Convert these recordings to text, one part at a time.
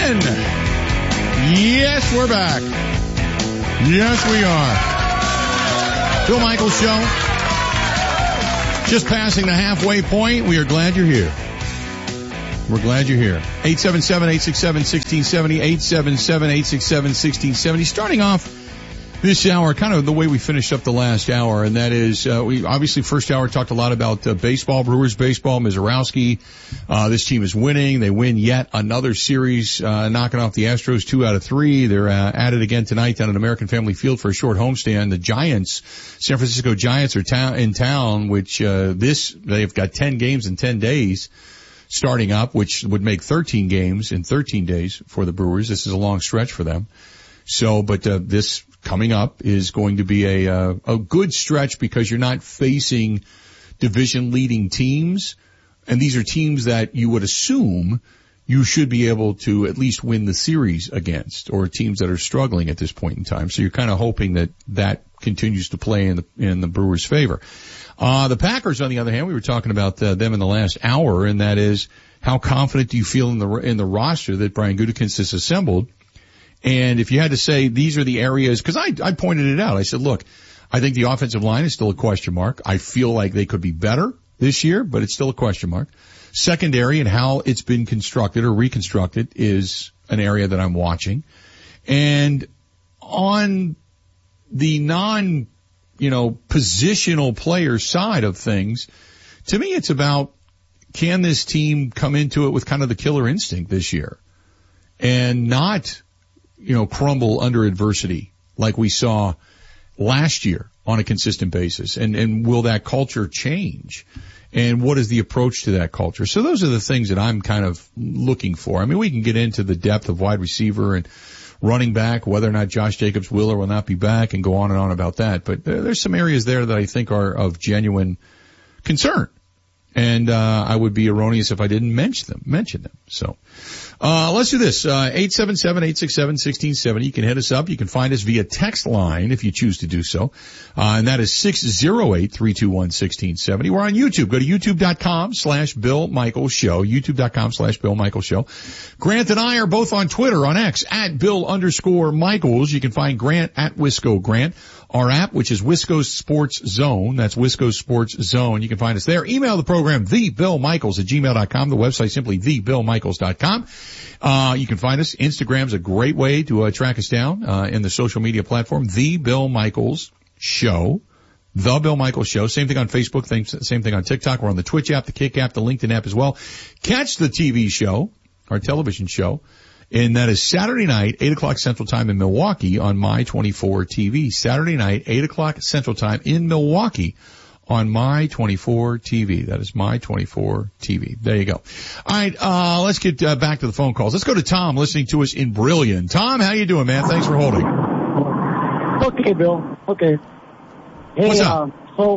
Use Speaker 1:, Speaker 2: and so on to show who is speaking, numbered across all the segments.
Speaker 1: in. Yes, we're back. Yes, we are. Bill Michaels Show. Just passing the halfway point. We are glad you're here. We're glad you're here. 877-867-1670, 877-867-1670. Starting off this hour, kind of the way we finished up the last hour, and that is, we obviously first hour talked a lot about baseball, Brewers baseball, Mizorowski. This team is winning. They win yet another series, knocking off the Astros 2 out of 3. They're at it again tonight down at American Family Field for a short homestand. The Giants, San Francisco Giants are in town, which they've got 10 games in 10 days starting up, which would make 13 games in 13 days for the Brewers. This is a long stretch for them. So, but this coming up is going to be a good stretch because you're not facing division leading teams, and these are teams that you would assume you should be able to at least win the series against, or teams that are struggling at this point in time. So you're kind of hoping that continues to play in the Brewers' favor. The Packers, on the other hand, we were talking about them in the last hour, and that is, how confident do you feel in the roster that Brian Gutekunst has assembled? And if you had to say these are the areas, because I pointed it out, I said, look, I think the offensive line is still a question mark. I feel like they could be better this year, but it's still a question mark. Secondary and how it's been constructed or reconstructed is an area that I'm watching. And on the positional player side of things, to me it's about, can this team come into it with kind of the killer instinct this year and not crumble under adversity like we saw last year on a consistent basis? And will that culture change? And what is the approach to that culture? So those are the things that I'm kind of looking for. I mean, we can get into the depth of wide receiver and running back, whether or not Josh Jacobs will or will not be back, and go on and on about that. But there's some areas there that I think are of genuine concern. And I would be erroneous if I didn't mention them. So let's do this. 877-867-1670. You can hit us up. You can find us via text line if you choose to do so. And that is 608-321-1670. We're on YouTube. Go to youtube.com/Bill Michaels Show. youtube.com/Bill Michaels Show. Grant and I are both on Twitter, on X, @Bill_Michaels. You can find Grant @Wisco Grant. Our app, which is Wisco Sports Zone. That's Wisco Sports Zone. You can find us there. Email the program, thebillmichaels@gmail.com. The website, simply thebillmichaels.com. You can find us. Instagram's a great way to track us down in the social media platform, The Bill Michaels Show. The Bill Michaels Show. Same thing on Facebook. Same thing on TikTok. We're on the Twitch app, the Kick app, the LinkedIn app as well. Catch the TV show, our television show. And that is Saturday night, 8 o'clock Central Time in Milwaukee on My24 TV. Saturday night, 8 o'clock Central Time in Milwaukee on My24 TV. That is My24 TV. There you go. All right, let's get back to the phone calls. Let's go to Tom, listening to us in Brillion. Tom, how you doing, man? Thanks for holding.
Speaker 2: Okay, Bill. Okay. Hey,
Speaker 1: what's up?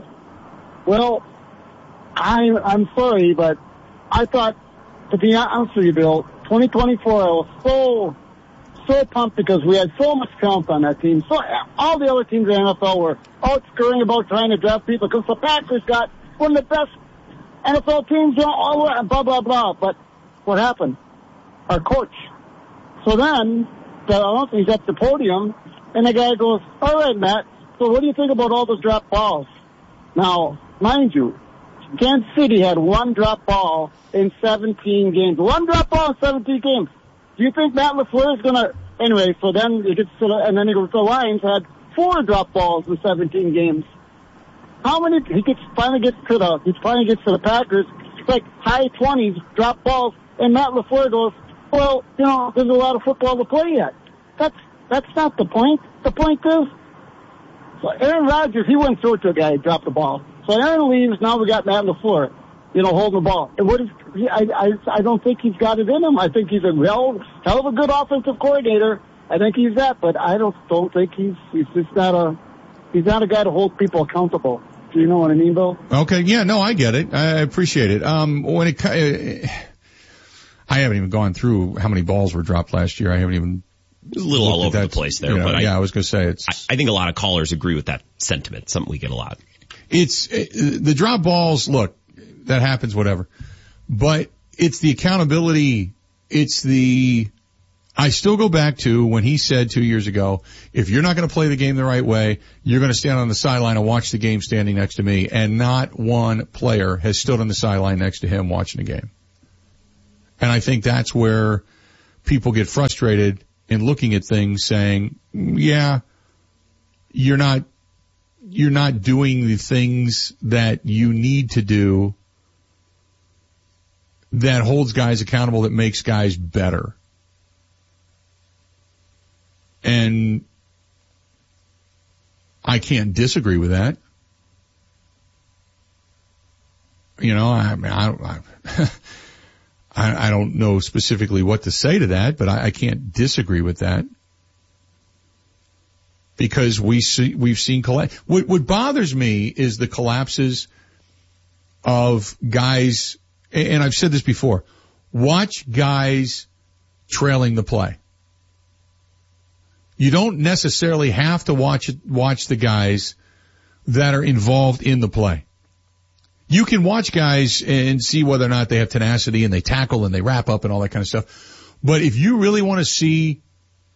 Speaker 2: I'm sorry, but I thought, to be honest with you, Bill, 2024, I was so pumped because we had so much talent on that team. So all the other teams in the NFL were out scurrying about trying to draft people because the Packers got one of the best NFL teams, all blah, blah, blah. But what happened? Our coach. So then, he's at the podium, and the guy goes, all right, Matt, so what do you think about all those drop balls? Now, mind you, Kansas City had one drop ball in 17 games. One drop ball in 17 games. Do you think Matt LaFleur is going to... Anyway, so then he gets to the Lions had 4 drop balls in 17 games. How many... He finally gets to the Packers. It's like high 20s drop balls. And Matt LaFleur goes, well, there's a lot of football to play yet. That's not the point. The point is... So Aaron Rodgers, he went through it to a guy who dropped the ball. So Aaron leaves, now we got Matt LaFleur, holding the ball. And I don't think he's got it in him. I think he's a hell of a good offensive coordinator. I think he's that, but I don't think he's just not he's not a guy to hold people accountable. Do you know what I mean, Bill?
Speaker 1: Okay, yeah, no, I get it. I appreciate it. I haven't even gone through how many balls were dropped last year. I haven't even...
Speaker 3: It's a little all over the place there, but
Speaker 1: I was going to say
Speaker 3: I think a lot of callers agree with that sentiment. Something we get a lot.
Speaker 1: It's the drop balls. Look, that happens, whatever. But it's the accountability. It's the I still go back to when he said 2 years ago, if you're not going to play the game the right way, you're going to stand on the sideline and watch the game standing next to me. And not one player has stood on the sideline next to him watching the game. And I think that's where people get frustrated in looking at things saying, yeah, you're not doing the things that you need to do that holds guys accountable, that makes guys better. And I can't disagree with that. You know, I don't know specifically what to say to that, but I can't disagree with that. Because we've seen collapse. What bothers me is the collapses of guys, and I've said this before, watch guys trailing the play. You don't necessarily have to watch the guys that are involved in the play. You can watch guys and see whether or not they have tenacity and they tackle and they wrap up and all that kind of stuff. But if you really want to see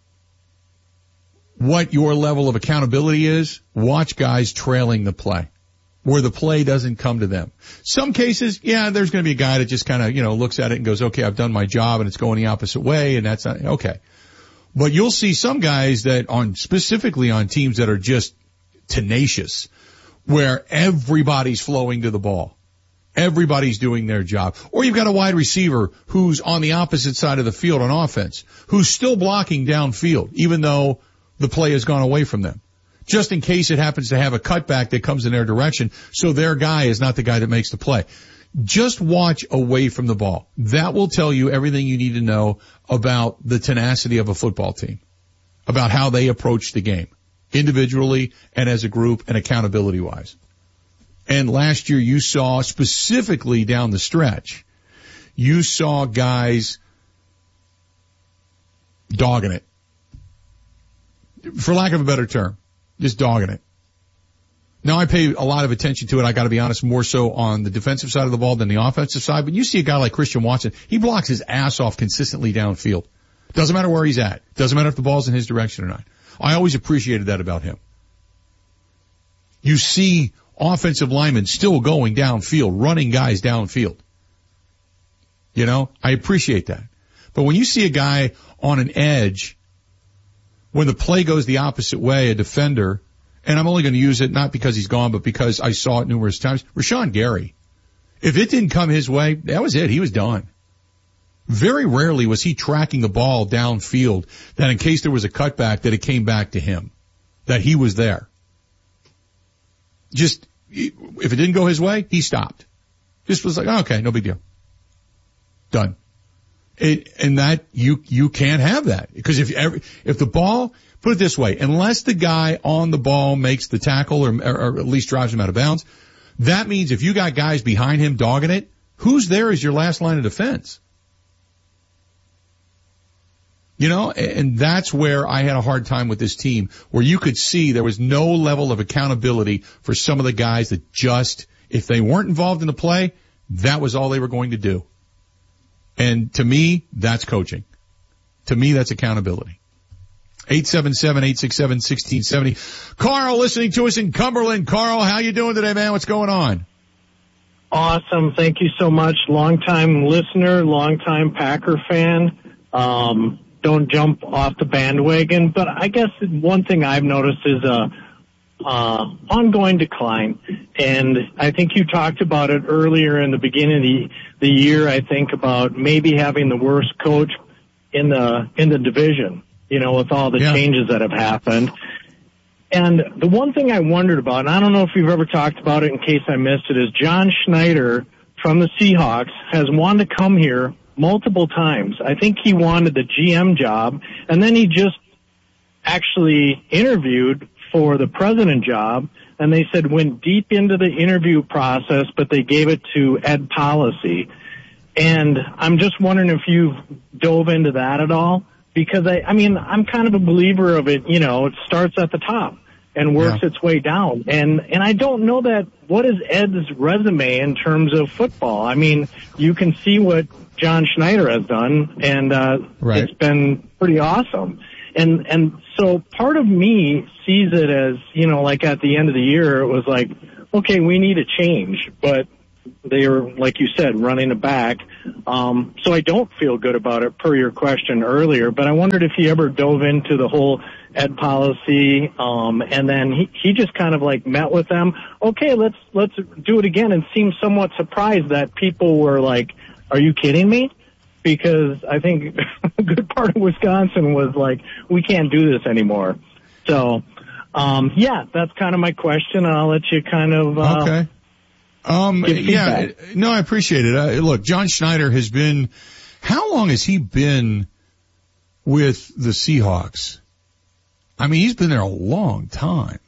Speaker 1: what your level of accountability is, watch guys trailing the play, where the play doesn't come to them. Some cases, yeah, there's going to be a guy that just kind of, looks at it and goes, okay, I've done my job and it's going the opposite way, and that's not, okay. But you'll see some guys that specifically on teams that are just tenacious, where everybody's flowing to the ball. Everybody's doing their job. Or you've got a wide receiver who's on the opposite side of the field on offense, who's still blocking downfield, even though the play has gone away from them, just in case it happens to have a cutback that comes in their direction, so their guy is not the guy that makes the play. Just watch away from the ball. That will tell you everything you need to know about the tenacity of a football team, about how they approach the game, individually and as a group and accountability-wise. And last year you saw, specifically down the stretch, you saw guys dogging it. For lack of a better term, just dogging it. Now, I pay a lot of attention to it, I got to be honest, more so on the defensive side of the ball than the offensive side. But you see a guy like Christian Watson, he blocks his ass off consistently downfield. Doesn't matter where he's at. Doesn't matter if the ball's in his direction or not. I always appreciated that about him. You see offensive linemen still going downfield, running guys downfield. I appreciate that. But when you see a guy on an edge, when the play goes the opposite way, a defender, and I'm only going to use it not because he's gone, but because I saw it numerous times, Rashawn Gary. If it didn't come his way, that was it. He was done. Very rarely was he tracking the ball downfield that in case there was a cutback that it came back to him, that he was there. Just, if it didn't go his way, he stopped. Just was like, oh, okay, no big deal. Done. And that, you can't have that. Because if the ball, put it this way, unless the guy on the ball makes the tackle or at least drives him out of bounds, that means if you got guys behind him dogging it, who's there as your last line of defense? And that's where I had a hard time with this team, where you could see there was no level of accountability for some of the guys that just, if they weren't involved in the play, that was all they were going to do. And to me, that's coaching. To me, that's accountability. 877-867-1670. Carl listening to us in Cumberland. Carl, how you doing today, man? What's going on?
Speaker 4: Awesome. Thank you so much. Longtime listener, longtime Packer fan. Don't jump off the bandwagon, but I guess one thing I've noticed is ongoing decline. And I think you talked about it earlier in the beginning of the year, I think, about maybe having the worst coach in the division, with all the changes that have happened. And the one thing I wondered about, and I don't know if you've ever talked about it in case I missed it, is John Schneider from the Seahawks has wanted to come here multiple times. I think he wanted the GM job, and then he just actually interviewed for the president job, and they said went deep into the interview process, but they gave it to Ed Policy. And I'm just wondering if you've dove into that at all, because I'm kind of a believer of it, it starts at the top. and works its way down. And I don't know that, what is Ed's resume in terms of football? I mean, you can see what John Schneider has done, and it's been pretty awesome. And so part of me sees it as, like at the end of the year, it was like, okay, we need a change, but they were, like you said, running it back. So I don't feel good about it, per your question earlier, but I wondered if he ever dove into the whole Ed policy, and then he just kind of like met with them. Okay, let's do it again, and seemed somewhat surprised that people were like, are you kidding me? Because I think a good part of Wisconsin was like, we can't do this anymore. So, that's kind of my question. I'll let you kind of,
Speaker 1: okay. No, I appreciate it. Look, John Schneider has been, how long has he been with the Seahawks? I mean, he's been there a long time.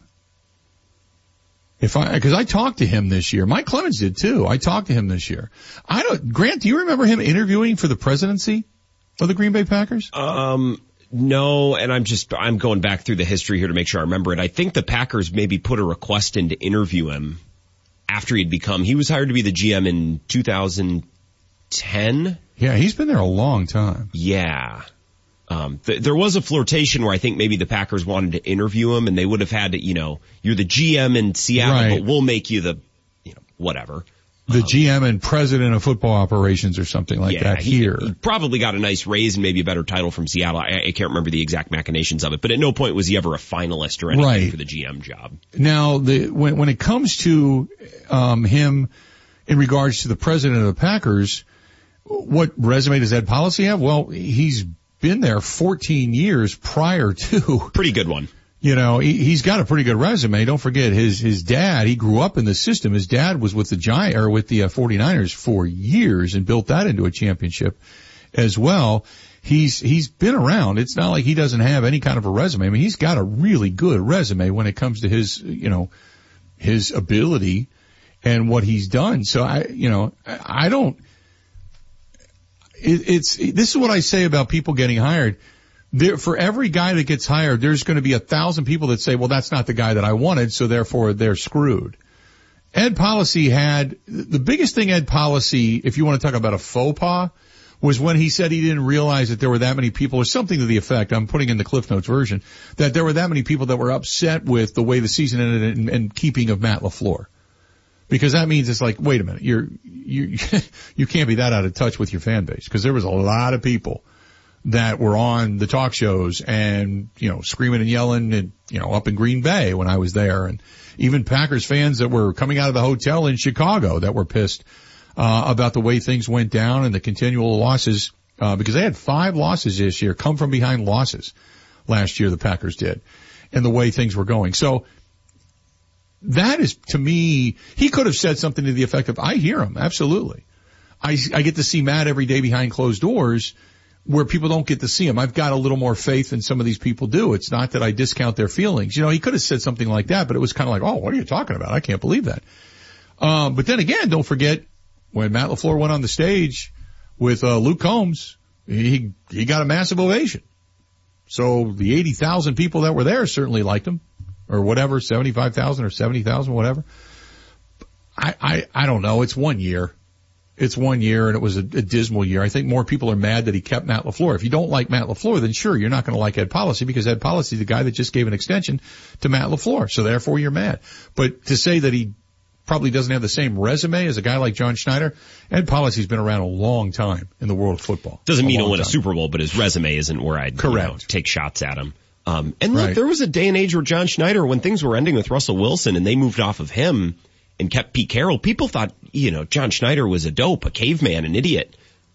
Speaker 1: Because I talked to him this year. Mike Clemens did too. I talked to him this year. Grant, do you remember him interviewing for the presidency of the Green Bay Packers?
Speaker 3: No, and I'm going back through the history here to make sure I remember it. I think the Packers maybe put a request in to interview him after he was hired to be the GM in 2010.
Speaker 1: Yeah, he's been there a long time.
Speaker 3: Yeah. There was a flirtation where I think maybe the Packers wanted to interview him, and they would have had to, you're the GM in Seattle, but we'll make you the, whatever.
Speaker 1: The GM and president of football operations or something like that here.
Speaker 3: He probably got a nice raise and maybe a better title from Seattle. I can't remember the exact machinations of it, but at no point was he ever a finalist or anything for the GM job.
Speaker 1: Now, when it comes to him in regards to the president of the Packers, what resume does Ed Policy have? Well, he's been there 14 years prior to.
Speaker 3: Pretty good one.
Speaker 1: He's got a pretty good resume. Don't forget his dad, he grew up in the system. His dad was with the 49ers for years and built that into a championship as well. He's been around. It's not like he doesn't have any kind of a resume. I mean, he's got a really good resume when it comes to his ability and what he's done. So this is what I say about people getting hired. For every guy that gets hired, there's going to be 1,000 people that say, well, that's not the guy that I wanted, so therefore they're screwed. Ed Policy had, the biggest thing Ed Policy, if you want to talk about a faux pas, was when he said he didn't realize that there were that many people, or something to the effect, I'm putting in the Cliff Notes version, that there were that many people that were upset with the way the season ended and keeping of Matt LaFleur. Because that means it's like, wait a minute, you can't be that out of touch with your fan base, because there was a lot of people that were on the talk shows and, screaming and yelling and, up in Green Bay when I was there, and even Packers fans that were coming out of the hotel in Chicago that were pissed, about the way things went down and the continual losses, because they had 5 losses this year, come from behind losses last year, the Packers did, and the way things were going. So that is, to me, he could have said something to the effect of, I hear him, absolutely. I get to see Matt every day behind closed doors, where people don't get to see him. I've got a little more faith than some of these people do. It's not that I discount their feelings. He could have said something like that, but it was kind of like, oh, what are you talking about? I can't believe that. But then again, don't forget when Matt LaFleur went on the stage with Luke Combs, he got a massive ovation. So the 80,000 people that were there certainly liked him, or whatever, 75,000 or 70,000, whatever. I don't know. It's 1 year. It's 1 year, and it was a dismal year. I think more people are mad that he kept Matt LaFleur. If you don't like Matt LaFleur, then sure, you're not going to like Ed Policy, because Ed Policy is the guy that just gave an extension to Matt LaFleur. So therefore you're mad. But to say that he probably doesn't have the same resume as a guy like John Schneider, Ed Policy's been around a long time in the world of football.
Speaker 3: Doesn't mean he'll win a Super Bowl, but his resume isn't where I'd take shots at him. And look, there was a day and age where John Schneider, when things were ending with Russell Wilson and they moved off of him and kept Pete Carroll, people thought, John Schneider was a dope, a caveman, an idiot,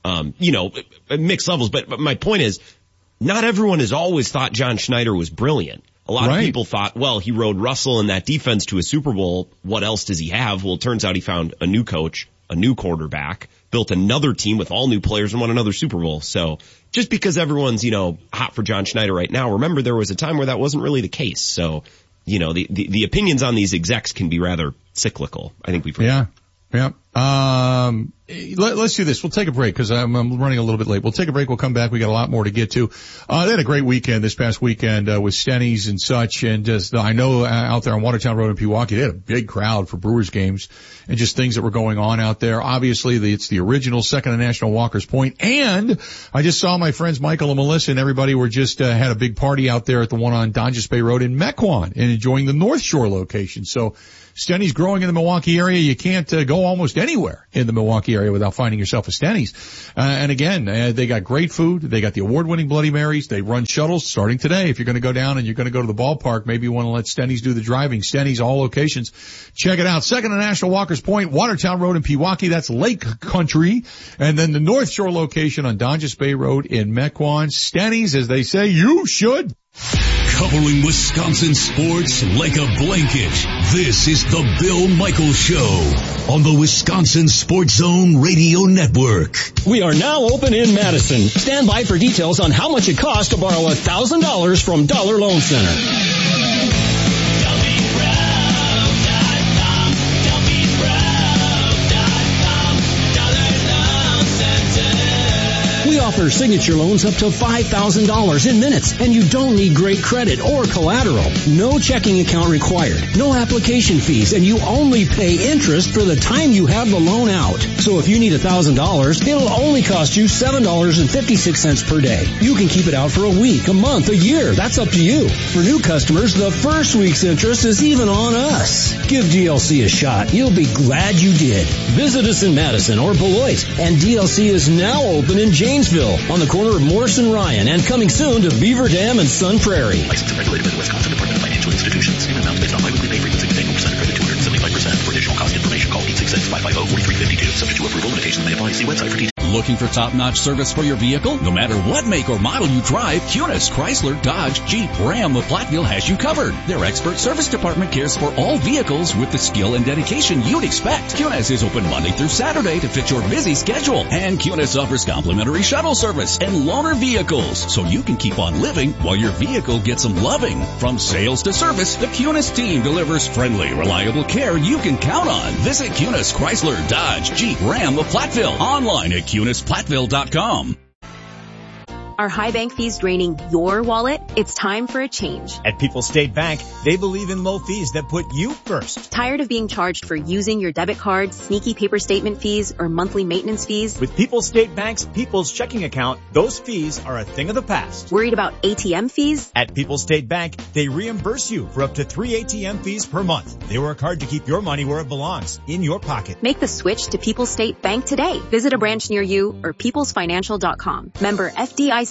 Speaker 3: mixed levels. But my point is, not everyone has always thought John Schneider was brilliant. A lot of people thought, well, he rode Russell and that defense to a Super Bowl. What else does he have? Well, it turns out he found a new coach, a new quarterback, built another team with all new players, and won another Super Bowl. So just because everyone's, hot for John Schneider right now, remember there was a time where that wasn't really the case. So, the opinions on these execs can be rather cyclical. I think we've heard.
Speaker 1: Yeah. Let's do this. We'll take a break because I'm running a little bit late. We'll take a break. We'll come back. We got a lot more to get to. They had a great weekend this past weekend, with Stenny's and such. And just, I know out there on Watertown Road in Pewaukee, they had a big crowd for Brewers games and just things that were going on out there. Obviously, it's the original Second and National Walker's Point. And I just saw my friends Michael and Melissa and everybody were just, had a big party out there at the one on Donges Bay Road in Mequon and enjoying the North Shore location. So, Stenny's growing in the Milwaukee area. You can't go almost anywhere in the Milwaukee area without finding yourself a Stenny's. And again, they got great food. They got the award-winning Bloody Marys. They run shuttles starting today. If you're going to go down and you're going to go to the ballpark, maybe you want to let Stenny's do the driving. Stenny's, all locations. Check it out. Second and National Walker's Point, Watertown Road in Pewaukee. That's Lake Country. And then the North Shore location on Donges Bay Road in Mequon. Stenny's, as they say, you should.
Speaker 5: Covering Wisconsin sports like a blanket. This is the Bill Michaels Show on the Wisconsin Sports Zone Radio Network.
Speaker 6: We are now open in Madison. Stand by for details on how much it costs to borrow $1,000 from Dollar Loan Center. We offer signature loans up to $5,000 in minutes, and you don't need great credit or collateral. No checking account required, no application fees, and you only pay interest for the time you have the loan out. So if you need $1,000, it'll only cost you $7.56 per day. You can keep it out for a week, a month, a year. That's up to you. For new customers, the first week's interest is even on us. Give DLC a shot. You'll be glad you did. Visit us in Madison or Beloit, and DLC is now open in Janesville on the corner of Morse and Ryan, and coming soon to Beaver Dam and Sun Prairie.
Speaker 7: Licensed and regulated by the Wisconsin Department of Financial Institutions. Payment amounts based on biweekly pay frequency. Paying 1% of credit, 275%. For additional cost information, call 866-550-4352. Subject to approval. Limitations may apply. See website for details.
Speaker 8: Looking for top-notch service for your vehicle? No matter what make or model you drive, Kunis, Chrysler, Dodge, Jeep, Ram of Platteville has you covered. Their expert service department cares for all vehicles with the skill and dedication you'd expect. Kunis is open Monday through Saturday to fit your busy schedule. And Kunis offers complimentary shuttle service and loaner vehicles, so you can keep on living while your vehicle gets some loving. From sales to service, the Kunis team delivers friendly, reliable care you can count on. Visit Kunis, Chrysler, Dodge, Jeep, Ram of Platteville. Online at KunisPlatteville.com.
Speaker 9: Are high bank fees draining your wallet? It's time for a change.
Speaker 10: At People's State Bank, they believe in low fees that put you first.
Speaker 9: Tired of being charged for using your debit card, sneaky paper statement fees, or monthly maintenance fees?
Speaker 10: With People's State Bank's People's Checking Account, those fees are a thing of the past.
Speaker 9: Worried about ATM fees?
Speaker 10: At People's State Bank, they reimburse you for up to 3 ATM fees per month. They work hard to keep your money where it belongs, in your pocket.
Speaker 9: Make the switch to People's State Bank today. Visit a branch near you or peoplesfinancial.com. Member FDIC.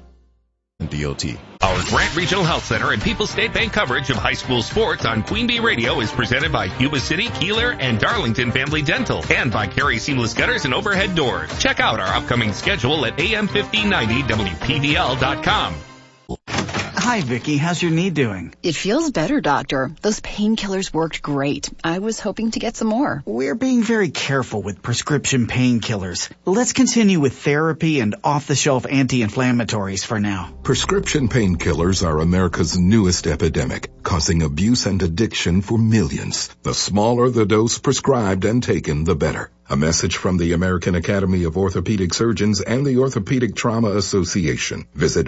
Speaker 11: DOT. Our Grant Regional Health Center and People's State Bank coverage of high school sports on Queen Bee Radio is presented by Yuba City, Keeler, and Darlington Family Dental, and by Carey Seamless Gutters and Overhead Doors. Check out our upcoming schedule at am1590wpdl.com.
Speaker 12: Hi, Vicky. How's your knee doing?
Speaker 13: It feels better, doctor. Those painkillers worked great. I was hoping to get some more.
Speaker 12: We're being very careful with prescription painkillers. Let's continue with therapy and off-the-shelf anti-inflammatories for now.
Speaker 14: Prescription painkillers are America's newest epidemic, causing abuse and addiction for millions. The smaller the dose prescribed and taken, the better. A message from the American Academy of Orthopedic Surgeons and the Orthopedic Trauma Association. Visit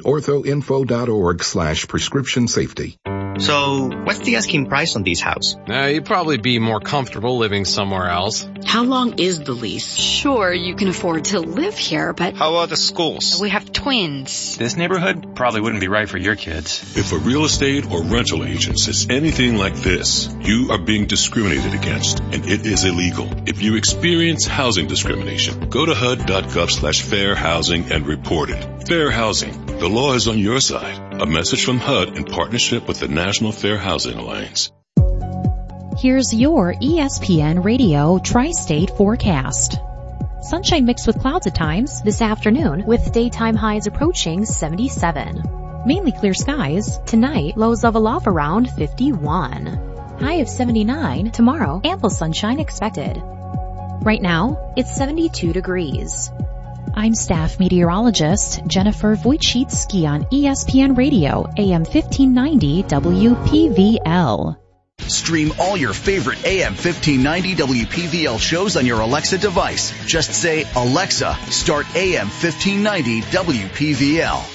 Speaker 14: orthoinfo.org/prescription safety.
Speaker 15: So, what's the asking price on these houses?
Speaker 16: You'd probably be more comfortable living somewhere else.
Speaker 17: How long is the lease?
Speaker 13: Sure, you can afford to live here, but...
Speaker 15: How about the schools?
Speaker 17: We have twins.
Speaker 18: This neighborhood probably wouldn't be right for your kids.
Speaker 19: If a real estate or rental agent says anything like this, you are being discriminated against, and it is illegal. If you experience housing discrimination, go to HUD.gov/fair housing and report it. Fair housing. The law is on your side. A message from HUD in partnership with the National Fair Housing Alliance.
Speaker 20: Here's your ESPN Radio Tri-State forecast. Sunshine mixed with clouds at times this afternoon, with daytime highs approaching 77. Mainly clear skies. Tonight, lows level off around 51. High of 79. Tomorrow, ample sunshine expected. Right now, it's 72 degrees. I'm staff meteorologist Jennifer Wojcicki on ESPN Radio, AM 1590 WPVL.
Speaker 21: Stream all your favorite AM 1590 WPVL shows on your Alexa device. Just say, Alexa, start AM 1590 WPVL.